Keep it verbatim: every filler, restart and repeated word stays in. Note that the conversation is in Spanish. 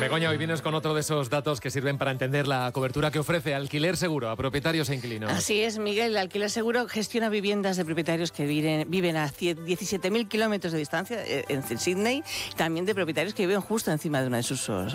Begoña, hoy vienes con otro de esos datos que sirven para entender la cobertura que ofrece Alquiler Seguro a propietarios e inquilinos. Así es, Miguel. Alquiler Seguro gestiona viviendas de propietarios que viven, viven a diecisiete mil kilómetros de distancia en Sydney, también de propietarios que viven justo encima de una de sus